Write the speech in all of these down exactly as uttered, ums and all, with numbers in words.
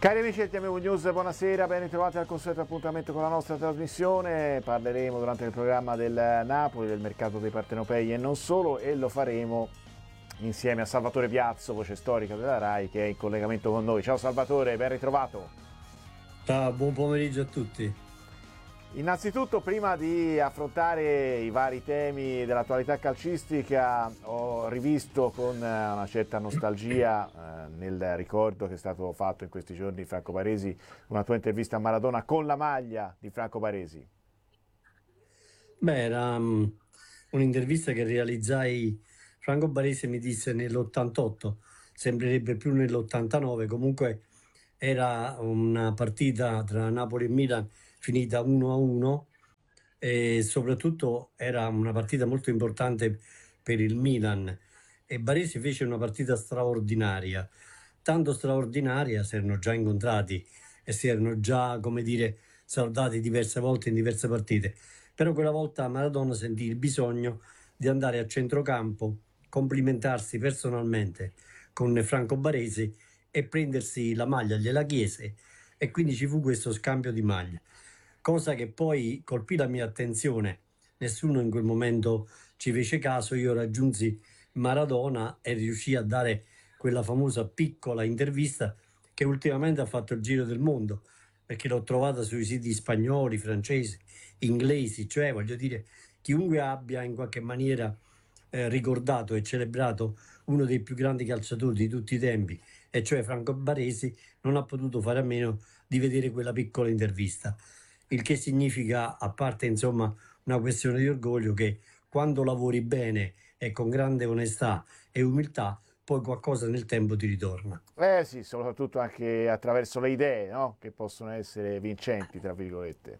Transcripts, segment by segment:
Cari amici del T M V News, buonasera, ben ritrovati al consueto appuntamento con la nostra trasmissione. Parleremo durante il programma del Napoli, del mercato dei partenopei e non solo, e lo faremo insieme a Salvatore Piazzo, voce storica della RAI, che è in collegamento con noi. Ciao Salvatore, ben ritrovato. Ciao, buon pomeriggio a tutti. Innanzitutto, prima di affrontare i vari temi dell'attualità calcistica, ho rivisto con una certa nostalgia eh, nel ricordo che è stato fatto in questi giorni di Franco Baresi, una tua intervista a Maradona con la maglia di Franco Baresi. Beh, era um, un'intervista che realizzai. Franco Baresi mi disse nell'ottantotto, sembrerebbe più nell'ottantanove, comunque era una partita tra Napoli e Milan finita uno a uno e soprattutto era una partita molto importante per il Milan e Baresi fece una partita straordinaria, tanto straordinaria, si erano già incontrati e si erano già, come dire, salutati diverse volte in diverse partite, però quella volta Maradona sentì il bisogno di andare a centrocampo, complimentarsi personalmente con Franco Baresi e prendersi la maglia, gliela chiese e quindi ci fu questo scambio di maglie, cosa che poi colpì la mia attenzione. Nessuno in quel momento ci fece caso, io raggiunsi Maradona e riuscì a dare quella famosa piccola intervista che ultimamente ha fatto il giro del mondo, perché l'ho trovata sui siti spagnoli, francesi, inglesi, cioè voglio dire, chiunque abbia in qualche maniera eh, ricordato e celebrato uno dei più grandi calciatori di tutti i tempi, e cioè Franco Baresi, non ha potuto fare a meno di vedere quella piccola intervista. Il che significa, a parte insomma una questione di orgoglio, che quando lavori bene e con grande onestà e umiltà, poi qualcosa nel tempo ti ritorna. Eh sì, soprattutto anche attraverso le idee, no? Che possono essere vincenti, tra virgolette.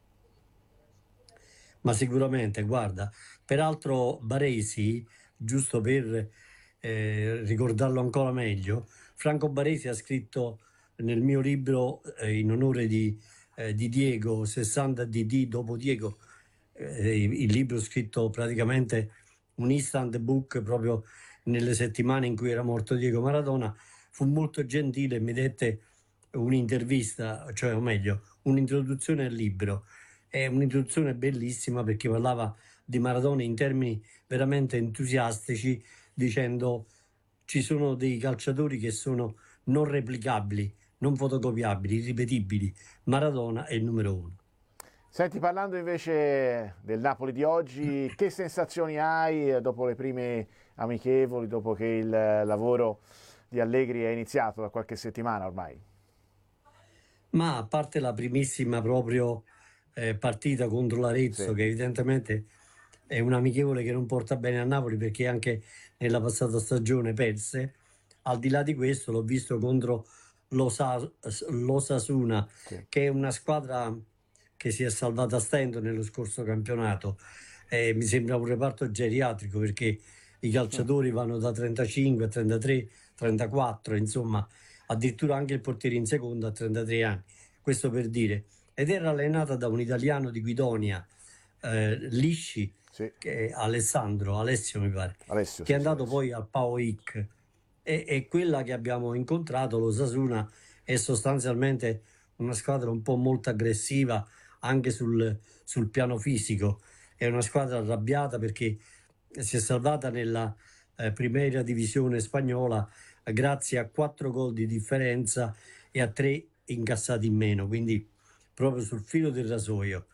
Ma sicuramente, guarda, peraltro Baresi, giusto per eh, ricordarlo ancora meglio, Franco Baresi ha scritto nel mio libro eh, in onore di, eh, di Diego, sessanta D D dopo Diego, eh, il libro scritto praticamente un instant book proprio nelle settimane in cui era morto Diego Maradona, fu molto gentile e mi dette un'intervista, cioè o meglio, un'introduzione al libro. È un'introduzione bellissima perché parlava di Maradona in termini veramente entusiastici, dicendo ci sono dei calciatori che sono non replicabili, non fotocopiabili, irripetibili. Maradona è il numero uno. Senti, parlando invece del Napoli di oggi, che sensazioni hai dopo le prime amichevoli, dopo che il lavoro di Allegri è iniziato da qualche settimana ormai? Ma a parte la primissima proprio eh, partita contro l'Arezzo, Sì. che evidentemente è un amichevole che non porta bene a Napoli perché anche nella passata stagione perse, al di là di questo l'ho visto contro l'Osa- l'Osasuna, Sì. che è una squadra che si è salvata a stento nello scorso campionato. Eh, mi sembra un reparto geriatrico perché i calciatori vanno da trentacinque a trentatré, trentaquattro, insomma, addirittura anche il portiere in seconda a trentatré anni. Questo per dire. Ed era allenata da un italiano di Guidonia, eh, Lisci, Sì. che è Alessandro, Alessio mi pare, Alessio, che è sì, sì, andato Alessio. poi al P A O I C. E, e quella che abbiamo incontrato, l'Osasuna, è sostanzialmente una squadra un po' molto aggressiva anche sul, sul piano fisico. È una squadra arrabbiata perché si è salvata nella eh, Primera Divisione spagnola eh, grazie a quattro gol di differenza e a tre incassati in meno, quindi proprio sul filo del rasoio.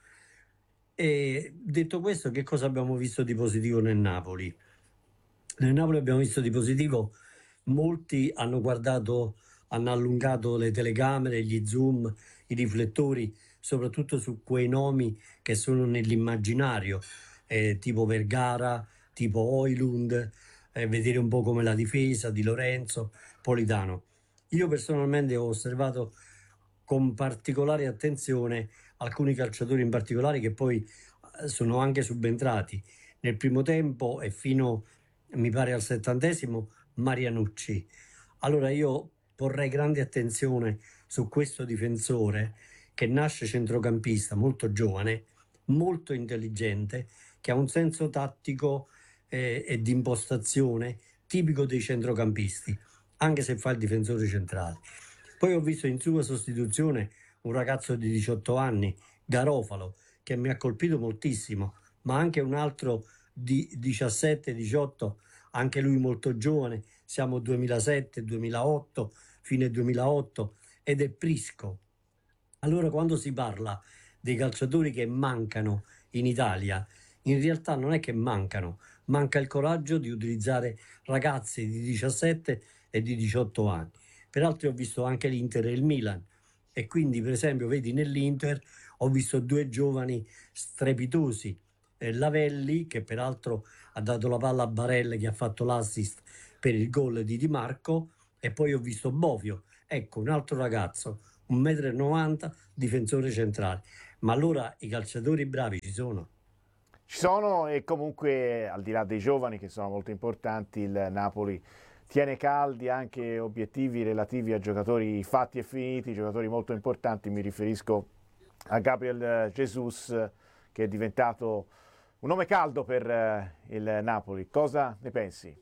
E detto questo, che cosa abbiamo visto di positivo nel Napoli? Nel Napoli abbiamo visto di positivo, molti hanno guardato, hanno allungato le telecamere, gli zoom, i riflettori, soprattutto su quei nomi che sono nell'immaginario, eh, tipo Vergara, tipo Oilund, eh, vedere un po' come la difesa di Lorenzo, Politano. Io personalmente ho osservato con particolare attenzione alcuni calciatori in particolare che poi eh, sono anche subentrati nel primo tempo e fino, mi pare, al settantesimo, Marianucci. Allora io porrei grande attenzione su questo difensore che nasce centrocampista, molto giovane, molto intelligente, che ha un senso tattico eh, e di impostazione tipico dei centrocampisti, anche se fa il difensore centrale. Poi ho visto in sua sostituzione un ragazzo di diciotto anni, Garofalo, che mi ha colpito moltissimo, ma anche un altro di diciassette diciotto, anche lui molto giovane, siamo duemilasette duemilaotto, fine duemilaotto, ed è Prisco. Allora, quando si parla dei calciatori che mancano in Italia, in realtà non è che mancano, manca il coraggio di utilizzare ragazzi di diciassette e di diciotto anni. Peraltro ho visto anche l'Inter e il Milan e quindi per esempio vedi nell'Inter ho visto due giovani strepitosi, eh, Lavelli che peraltro ha dato la palla a Barella che ha fatto l'assist per il gol di Di Marco e poi ho visto Bovio, ecco un altro ragazzo, un metro e novanta m, difensore centrale. Ma allora i calciatori bravi ci sono. Ci sono e comunque al di là dei giovani che sono molto importanti, il Napoli tiene caldi anche obiettivi relativi a giocatori fatti e finiti, giocatori molto importanti, mi riferisco a Gabriel Jesus che è diventato un nome caldo per il Napoli. Cosa ne pensi?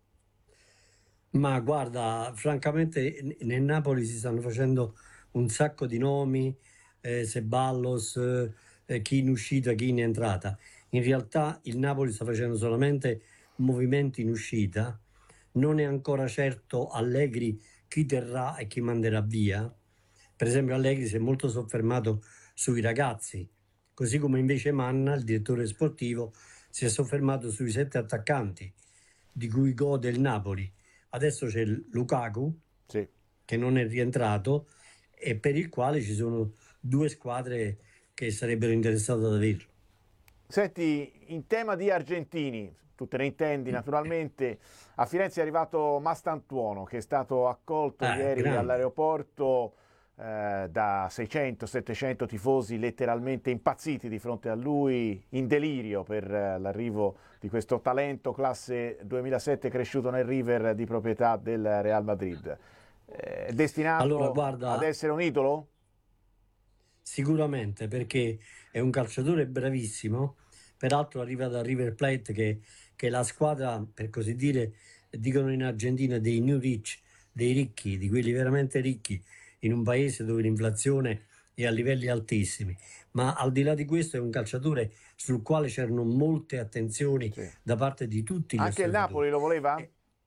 Ma guarda, francamente nel Napoli si stanno facendo un sacco di nomi, eh, Ceballos, eh, chi in uscita, chi in entrata. In realtà il Napoli sta facendo solamente movimenti in uscita, non è ancora certo Allegri chi terrà e chi manderà via. Per esempio Allegri si è molto soffermato sui ragazzi, così come invece Manna, il direttore sportivo, si è soffermato sui sette attaccanti di cui gode il Napoli. Adesso c'è Lukaku, Sì. che non è rientrato e per il quale ci sono due squadre che sarebbero interessate ad averlo. Senti, in tema di argentini, tu te ne intendi naturalmente, a Firenze è arrivato Mastantuono che è stato accolto Ah, ieri grande. all'aeroporto eh, da seicento settecento tifosi letteralmente impazziti di fronte a lui, in delirio per eh, l'arrivo di questo talento classe duemilasette cresciuto nel River di proprietà del Real Madrid. Eh, È Allora, destinato ad guarda, essere un idolo? sicuramente perché è un calciatore bravissimo, peraltro arriva da River Plate che, che è la squadra, per così dire, dicono in Argentina dei new rich, dei ricchi, di quelli veramente ricchi, in un paese dove l'inflazione è a livelli altissimi. Ma al di là di questo è un calciatore sul quale c'erano molte attenzioni Sì. da parte di tutti gli Anche il osservatori. Napoli lo voleva? E-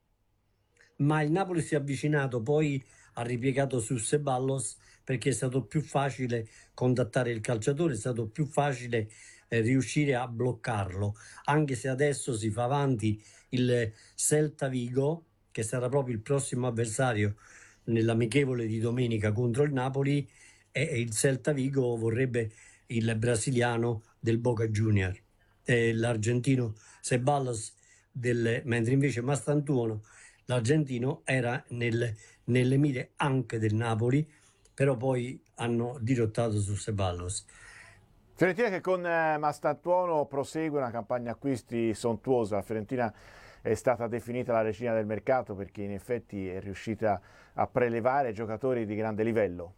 ma il Napoli si è avvicinato, poi ha ripiegato su Ceballos perché è stato più facile contattare il calciatore, è stato più facile eh, riuscire a bloccarlo, anche se adesso si fa avanti il Celta Vigo, che sarà proprio il prossimo avversario nell'amichevole di domenica contro il Napoli, e, e il Celta Vigo vorrebbe il brasiliano del Boca Junior, e l'argentino Ceballos, del, mentre invece Mastantuono l'argentino era nel, nelle mire anche del Napoli, però poi hanno dirottato su Ceballos. Fiorentina che con eh, Mastantuono prosegue una campagna acquisti sontuosa. La Fiorentina è stata definita la regina del mercato perché in effetti è riuscita a prelevare giocatori di grande livello.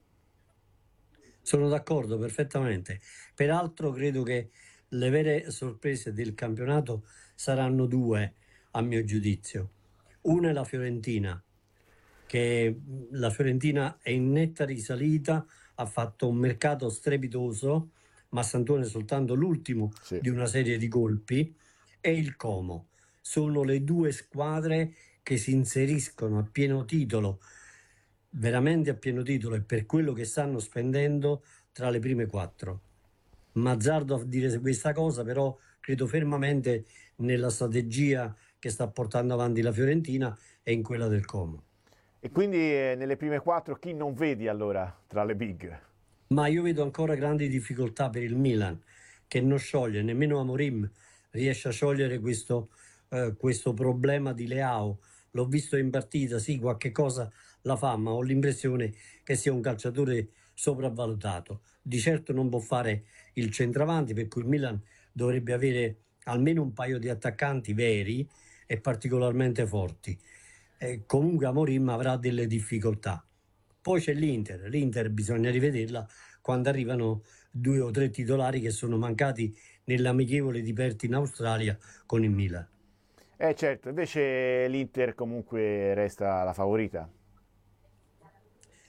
Sono d'accordo perfettamente. Peraltro credo che le vere sorprese del campionato saranno due, a mio giudizio. Una è la Fiorentina, che la Fiorentina è in netta risalita, ha fatto un mercato strepitoso, ma Sant'Antonio è soltanto l'ultimo Sì. di una serie di colpi, e il Como. Sono le due squadre che si inseriscono a pieno titolo, veramente a pieno titolo e per quello che stanno spendendo tra le prime quattro. Mazzardo a dire questa cosa, però credo fermamente nella strategia che sta portando avanti la Fiorentina e in quella del Como. E quindi eh, nelle prime quattro chi non vedi allora tra le big? Ma io vedo ancora grandi difficoltà per il Milan, che non scioglie, nemmeno Amorim riesce a sciogliere questo, eh, questo problema di Leao. L'ho visto in partita, sì, qualche cosa la fa, ma ho l'impressione che sia un calciatore sopravvalutato. Di certo non può fare il centravanti, per cui il Milan dovrebbe avere almeno un paio di attaccanti veri e particolarmente forti. Eh, comunque Amorim avrà delle difficoltà. Poi c'è l'Inter, l'Inter bisogna rivederla quando arrivano due o tre titolari che sono mancati nell'amichevole di Perth in Australia con il Milan. Eh certo, invece l'Inter comunque resta la favorita.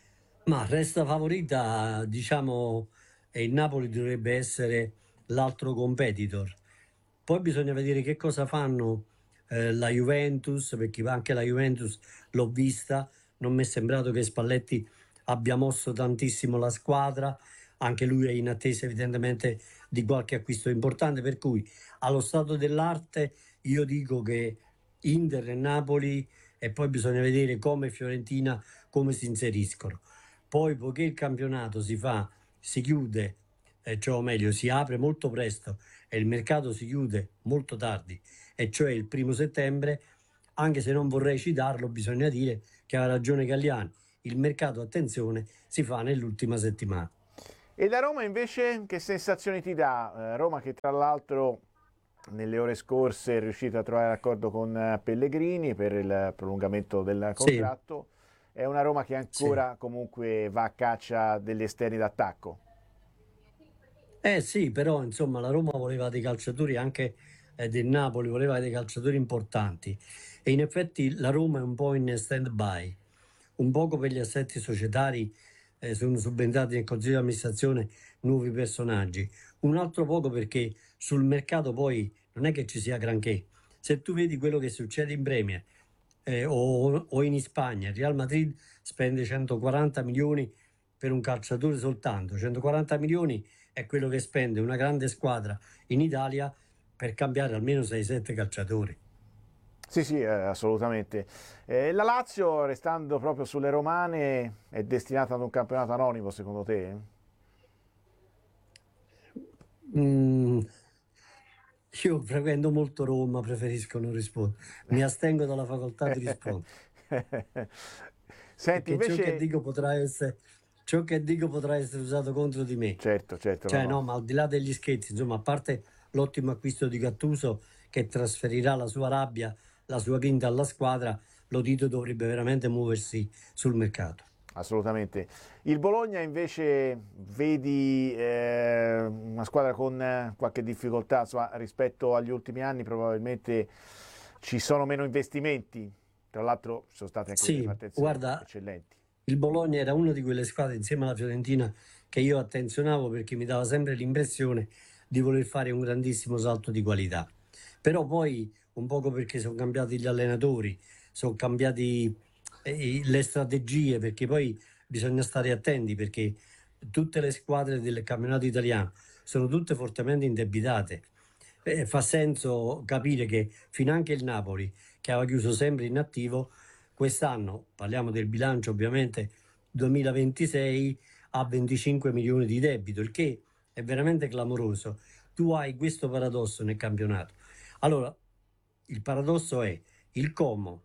Ma resta favorita, diciamo, e il Napoli dovrebbe essere l'altro competitor. Poi bisogna vedere che cosa fanno eh, la Juventus, perché anche la Juventus l'ho vista, non mi è sembrato che Spalletti abbia mosso tantissimo la squadra, anche lui è in attesa evidentemente di qualche acquisto importante, per cui allo stato dell'arte io dico che Inter e Napoli, e poi bisogna vedere come Fiorentina come si inseriscono. Poi, poiché il campionato si fa, si chiude, eh, cioè o meglio, si apre molto presto e il mercato si chiude molto tardi, e cioè il primo settembre, anche se non vorrei citarlo, bisogna dire che ha ragione Galliani, il mercato, attenzione, si fa nell'ultima settimana. E da Roma invece che sensazioni ti dà? Eh, Roma che tra l'altro nelle ore scorse è riuscita a trovare l'accordo con Pellegrini per il prolungamento del Sì, contratto, è una Roma che sì. ancora comunque va a caccia degli esterni d'attacco. Eh sì, però insomma la Roma voleva dei calciatori, anche eh, del Napoli voleva dei calciatori importanti, e in effetti la Roma è un po' in stand-by, un poco per gli assetti societari, eh, sono subentrati nel consiglio di amministrazione nuovi personaggi, un altro poco perché sul mercato poi non è che ci sia granché. Se tu vedi quello che succede in Premier eh, o, o in Spagna, il Real Madrid spende centoquaranta milioni per un calciatore soltanto, centoquaranta milioni è quello che spende una grande squadra in Italia per cambiare almeno sei sette calciatori. Sì, sì, eh, assolutamente. Eh, la Lazio, restando proprio sulle romane, è destinata ad un campionato anonimo, secondo te? Mm, io frequento molto Roma, preferisco non rispondere. Mi astengo dalla facoltà di rispondere, Senti, perché ciò che invece, dico potrà essere, ciò che dico potrà essere usato contro di me. certo, certo, no, Cioè, no, no, ma al di là degli scherzi, insomma, a parte l'ottimo acquisto di Gattuso che trasferirà la sua rabbia, la sua grinta alla squadra, lo Tito dovrebbe veramente muoversi sul mercato. assolutamente. Il Bologna invece vedi eh, una squadra con eh, qualche difficoltà, insomma, rispetto agli ultimi anni probabilmente ci sono meno investimenti, tra l'altro ci sono state anche delle Sì, partenze guarda, eccellenti. il Bologna era una di quelle squadre insieme alla Fiorentina che io attenzionavo perché mi dava sempre l'impressione di voler fare un grandissimo salto di qualità. Però poi, un poco perché sono cambiati gli allenatori, sono cambiati eh, le strategie, perché poi bisogna stare attenti perché tutte le squadre del campionato italiano sono tutte fortemente indebitate. Eh, fa senso capire che finanche il Napoli, che aveva chiuso sempre in attivo, quest'anno, parliamo del bilancio ovviamente duemilaventisei, ha venticinque milioni di debito, il che è veramente clamoroso. Tu hai questo paradosso nel campionato. Allora, il paradosso è il Como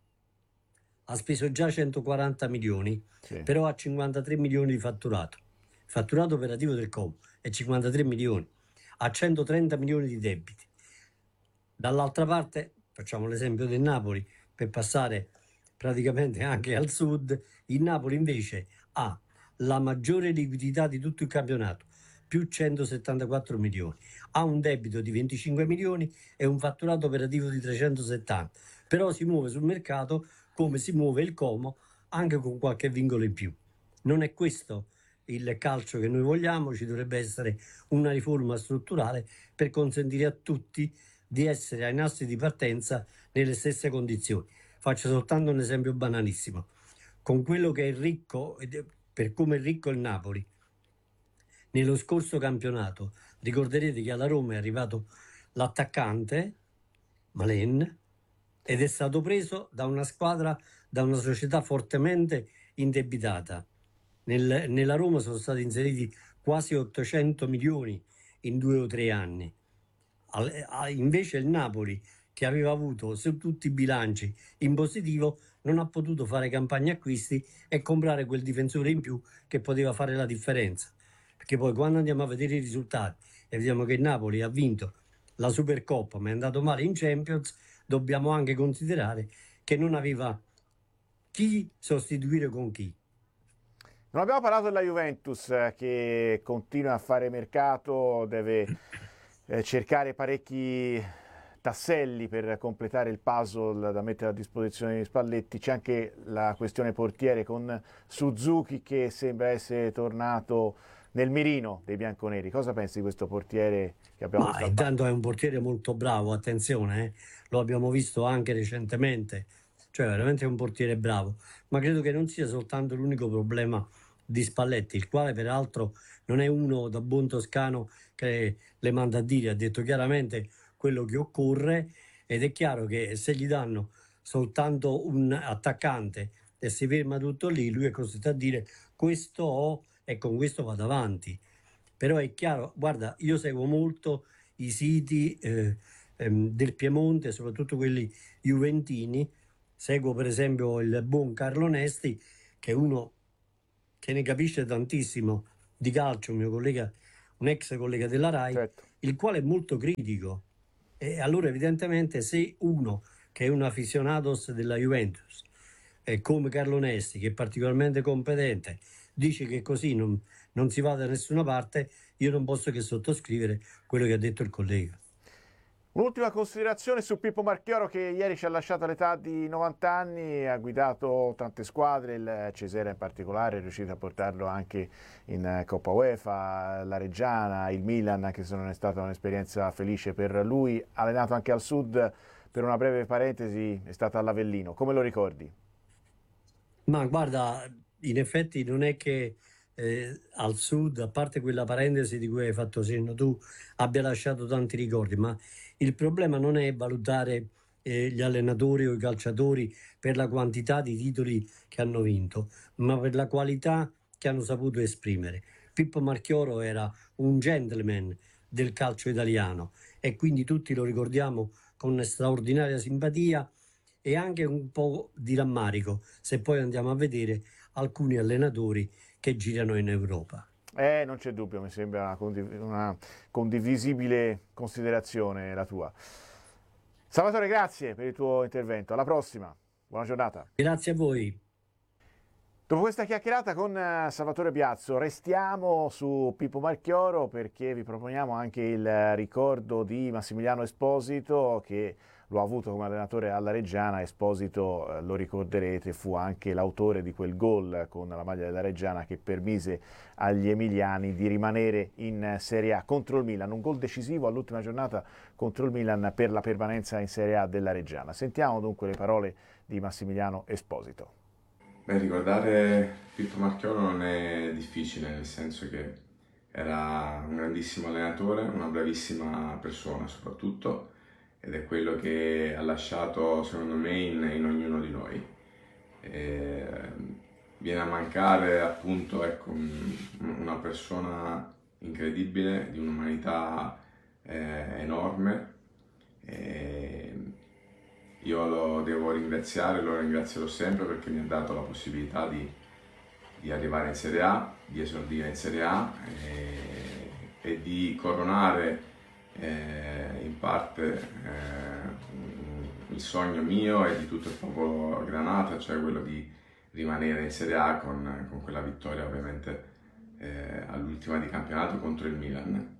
ha speso già centoquaranta milioni, Sì. però ha cinquantatré milioni di fatturato. Il fatturato operativo del Como è cinquantatré milioni, ha centotrenta milioni di debiti. Dall'altra parte, facciamo l'esempio del Napoli, per passare praticamente anche al sud, il Napoli invece ha la maggiore liquidità di tutto il campionato, più centosettantaquattro milioni, ha un debito di venticinque milioni e un fatturato operativo di trecentosettanta, però si muove sul mercato come si muove il Como, anche con qualche vincolo in più. Non è questo il calcio che noi vogliamo, ci dovrebbe essere una riforma strutturale per consentire a tutti di essere ai nastri di partenza nelle stesse condizioni. Faccio soltanto un esempio banalissimo. Con quello che è ricco, per come è ricco il Napoli, nello scorso campionato, ricorderete che alla Roma è arrivato l'attaccante, Malen, ed è stato preso da una squadra, da una società fortemente indebitata. Nel, nella Roma sono stati inseriti quasi ottocento milioni in due o tre anni. Al, a, invece il Napoli, che aveva avuto su tutti i bilanci in positivo, non ha potuto fare campagna acquisti e comprare quel difensore in più che poteva fare la differenza. Perché poi quando andiamo a vedere i risultati e vediamo che il Napoli ha vinto la Supercoppa ma è andato male in Champions, dobbiamo anche considerare che non aveva chi sostituire con chi. Non abbiamo parlato della Juventus eh, che continua a fare mercato, deve eh, cercare parecchi tasselli per completare il puzzle da mettere a disposizione di Spalletti. C'è anche la questione portiere con Suzuki che sembra essere tornato nel mirino dei bianconeri. Cosa pensi di questo portiere che abbiamo Ma visto al intanto è un portiere molto bravo, attenzione, eh, lo abbiamo visto anche recentemente, cioè veramente è un portiere bravo, ma credo che non sia soltanto l'unico problema di Spalletti, il quale peraltro non è uno da buon toscano che le manda a dire, ha detto chiaramente quello che occorre, ed è chiaro che se gli danno soltanto un attaccante e si ferma tutto lì, lui è costretto a dire questo ho e con questo vado avanti. Però è chiaro, guarda, io seguo molto i siti eh, ehm, del Piemonte, soprattutto quelli juventini. Seguo per esempio il buon Carlo Nesti, che è uno che ne capisce tantissimo di calcio, un mio collega, un ex collega della RAI, certo. il quale è molto critico. E allora evidentemente se uno che è un aficionados della Juventus, eh, come Carlo Nesti, che è particolarmente competente, dice che così non, non si va da nessuna parte, io non posso che sottoscrivere quello che ha detto il collega. Un'ultima considerazione su Pippo Marchioro, che ieri ci ha lasciato all'età di novanta anni, ha guidato tante squadre, il Cesena in particolare, è riuscito a portarlo anche in Coppa UEFA, la Reggiana, il Milan, che se non è stata un'esperienza felice per lui, allenato anche al Sud, per una breve parentesi è stato all'Avellino. Come lo ricordi? Ma guarda, in effetti non è che eh, al Sud, a parte quella parentesi di cui hai fatto cenno tu, abbia lasciato tanti ricordi, ma il problema non è valutare eh, gli allenatori o i calciatori per la quantità di titoli che hanno vinto, ma per la qualità che hanno saputo esprimere. Pippo Marchioro era un gentleman del calcio italiano e quindi tutti lo ricordiamo con straordinaria simpatia e anche un po' di rammarico se poi andiamo a vedere alcuni allenatori che girano in Europa. Eh, non c'è dubbio, mi sembra una, condiv- una condivisibile considerazione la tua. Salvatore, grazie per il tuo intervento. Alla prossima. Buona giornata. Grazie a voi. Dopo questa chiacchierata con Salvatore Biazzo restiamo su Pippo Marchioro perché vi proponiamo anche il ricordo di Massimiliano Esposito, che lo ha avuto come allenatore alla Reggiana. Esposito, lo ricorderete, fu anche l'autore di quel gol con la maglia della Reggiana che permise agli emiliani di rimanere in Serie A contro il Milan, un gol decisivo all'ultima giornata contro il Milan per la permanenza in Serie A della Reggiana. Sentiamo dunque le parole di Massimiliano Esposito. Beh, ricordare Pippo Marchioro non è difficile, nel senso che era un grandissimo allenatore, una bravissima persona soprattutto, ed è quello che ha lasciato, secondo me, in, in ognuno di noi. E viene a mancare appunto, ecco, una persona incredibile, di un'umanità eh, enorme. E io lo devo ringraziare, lo ringrazierò sempre perché mi ha dato la possibilità di, di arrivare in Serie A, di esordire in Serie A e, e di coronare eh, in parte eh, il sogno mio e di tutto il popolo granata, cioè quello di rimanere in Serie A con, con quella vittoria ovviamente eh, all'ultima di campionato contro il Milan.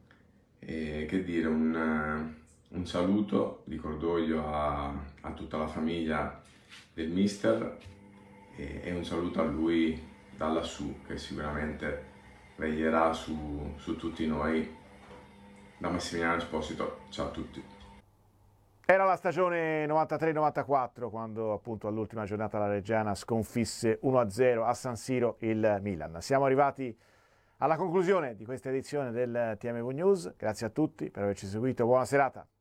E che dire, un... Un saluto di cordoglio a, a tutta la famiglia del mister e, e un saluto a lui da lassù, che sicuramente veglierà su, su tutti noi. Da Massimiliano Esposito, ciao a tutti. Era la stagione novantatré novantaquattro quando appunto all'ultima giornata la Reggiana sconfisse uno a zero a San Siro il Milan. Siamo arrivati alla conclusione di questa edizione del T M V News. Grazie a tutti per averci seguito, buona serata.